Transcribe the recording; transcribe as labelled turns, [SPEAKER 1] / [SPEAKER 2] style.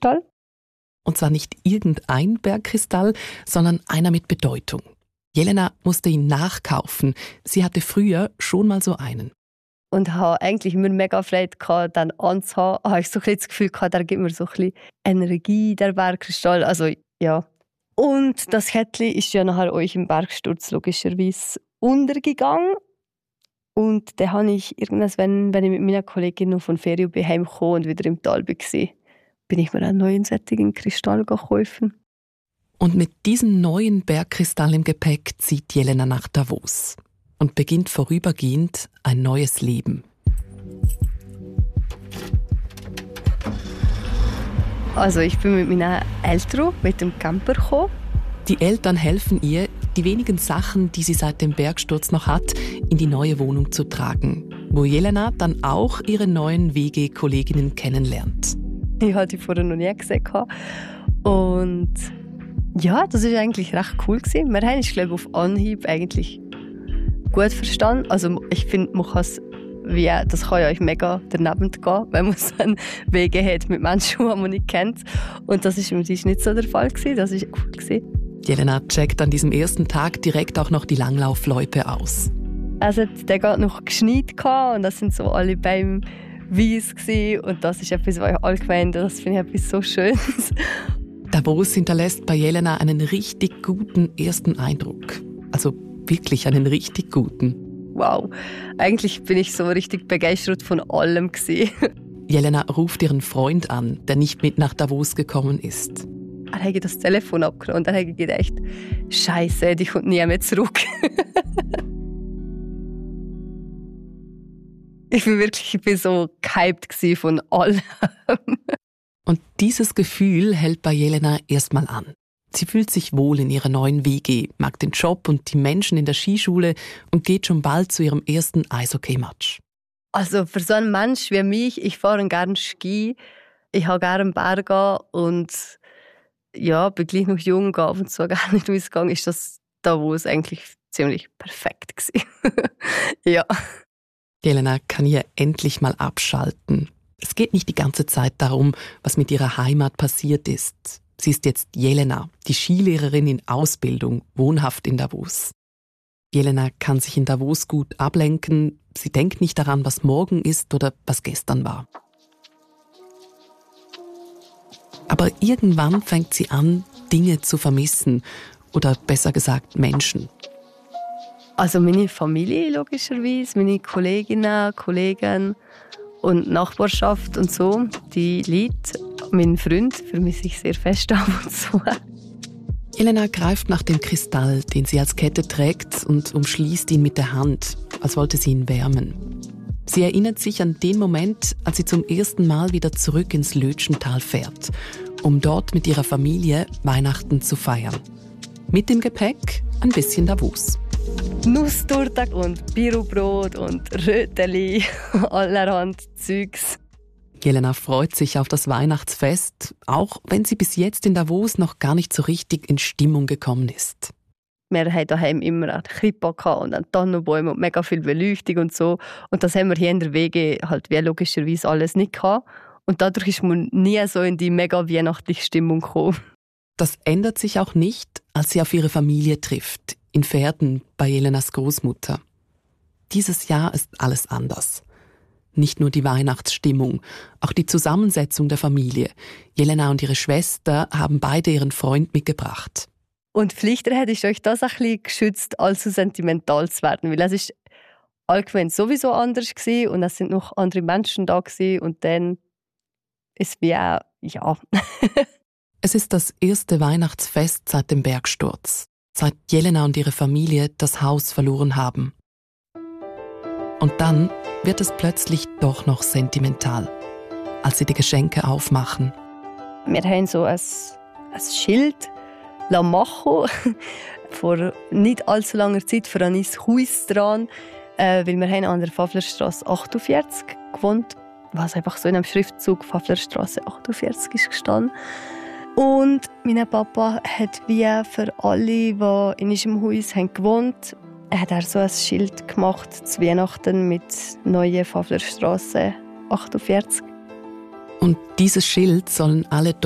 [SPEAKER 1] Bergkristall.
[SPEAKER 2] Und zwar nicht irgendein Bergkristall, sondern einer mit Bedeutung. Jelena musste ihn nachkaufen. Sie hatte früher schon mal so einen.
[SPEAKER 1] Und habe eigentlich immer mega Freude gehabt, den anzuhaben. Habe ich so ein bisschen das Gefühl gehabt, der gibt mir so ein bisschen Energie, der Bergkristall. Also, ja. Und das Kettchen ist ja nachher euch im Bergsturz logischerweise untergegangen. Und dann habe ich irgendwann, wenn ich mit meiner Kollegin noch von Ferien heimgekommen und wieder im Tal war, bin ich mir einen neuen sättigen Kristall gekauft.
[SPEAKER 2] Und mit diesem neuen Bergkristall im Gepäck zieht Jelena nach Davos und beginnt vorübergehend ein neues Leben.
[SPEAKER 1] Also ich bin mit meinen Eltern mit dem Camper gekommen.
[SPEAKER 2] Die Eltern helfen ihr, die wenigen Sachen, die sie seit dem Bergsturz noch hat, in die neue Wohnung zu tragen, wo Jelena dann auch ihre neuen WG-Kolleginnen kennenlernt.
[SPEAKER 1] Ich hatte die vorher noch nie gesehen. Und ja, das war eigentlich recht cool. Wir haben uns, glaube ich, auf Anhieb eigentlich gut verstanden. Also ich finde, das kann ja euch mega daneben gehen, wenn man dann Wege hat mit Menschen, die man nicht kennt. Und das war nicht so der Fall. Das war cool.
[SPEAKER 2] Jelena checkt an diesem ersten Tag direkt auch noch die Langlaufloipe aus.
[SPEAKER 1] Also der hat noch geschneit und das sind so alle Bäume weiss gewesen. Und das ist etwas, was ich allgemein, das finde ich etwas so Schönes.
[SPEAKER 2] Davos hinterlässt bei Jelena einen richtig guten ersten Eindruck. Also wirklich einen richtig guten.
[SPEAKER 1] Wow, eigentlich bin ich so richtig begeistert von allem gewesen.
[SPEAKER 2] Jelena ruft ihren Freund an, der nicht mit nach Davos gekommen ist.
[SPEAKER 1] Er hat das Telefon abgenommen und er hat gedacht, Scheiße, die kommt nie mehr zurück. Ich bin so gehypt von allem.
[SPEAKER 2] Und dieses Gefühl hält bei Jelena erstmal an. Sie fühlt sich wohl in ihrer neuen WG, mag den Job und die Menschen in der Skischule und geht schon bald zu ihrem ersten Eishockey-Match.
[SPEAKER 1] Also für so einen Mensch wie mich, ich fahre gerne Ski, ich habe gerne Berge und ja, bin gleich noch jung, gehe ab und zu gerne nicht ausgegangen, ist das Davos eigentlich ziemlich perfekt gewesen. Ja.
[SPEAKER 2] Jelena kann hier endlich mal abschalten. Es geht nicht die ganze Zeit darum, was mit ihrer Heimat passiert ist. Sie ist jetzt Jelena, die Skilehrerin in Ausbildung, wohnhaft in Davos. Jelena kann sich in Davos gut ablenken. Sie denkt nicht daran, was morgen ist oder was gestern war. Aber irgendwann fängt sie an, Dinge zu vermissen. Oder besser gesagt, Menschen.
[SPEAKER 1] Also meine Familie logischerweise, meine Kolleginnen, Kollegen und Nachbarschaft und so, die liegt. Mein Freund vermisse ich sehr fest ab und zu.
[SPEAKER 2] Jelena greift nach dem Kristall, den sie als Kette trägt, und umschließt ihn mit der Hand, als wollte sie ihn wärmen. Sie erinnert sich an den Moment, als sie zum ersten Mal wieder zurück ins Lötschental fährt, um dort mit ihrer Familie Weihnachten zu feiern. Mit dem Gepäck ein bisschen Davos.
[SPEAKER 1] Nusstorte und Bürobrot und Röteli, allerhand Zeugs.
[SPEAKER 2] Jelena freut sich auf das Weihnachtsfest, auch wenn sie bis jetzt in Davos noch gar nicht so richtig in Stimmung gekommen ist.
[SPEAKER 1] Wir hatten daheim immer eine Krippe und einen Tannenbaum und mega viel Beleuchtung und so. Und das haben wir hier in der WG halt wie logischerweise alles nicht gehabt. Und dadurch ist man nie so in die mega weihnachtliche Stimmung gekommen.
[SPEAKER 2] Das ändert sich auch nicht, als sie auf ihre Familie trifft, in Verden bei Jelenas Großmutter. Dieses Jahr ist alles anders. Nicht nur die Weihnachtsstimmung, auch die Zusammensetzung der Familie. Jelena und ihre Schwester haben beide ihren Freund mitgebracht.
[SPEAKER 1] Und vielleicht hätte ich euch das ein bisschen geschützt, allzu sentimental zu werden, weil es ist allgemein sowieso anders gewesen und es sind noch andere Menschen da gewesen und dann ist wie auch, ja.
[SPEAKER 2] Es ist das erste Weihnachtsfest seit dem Bergsturz, seit Jelena und ihre Familie das Haus verloren haben. Und dann wird es plötzlich doch noch sentimental, als sie die Geschenke aufmachen.
[SPEAKER 1] Wir haben so ein Schild machen vor nicht allzu langer Zeit für ein Haus dran, weil wir haben an der Pfäfflerstrasse 48 gewohnt, was einfach so in einem Schriftzug Pfäfflerstrasse 48 ist gestanden. Und mein Papa hat wie für alle, die in diesem Haus haben gewohnt haben, hat er so ein Schild gemacht zu Weihnachten mit neue Pfäfflerstrasse 48.
[SPEAKER 2] Und dieses Schild sollen alle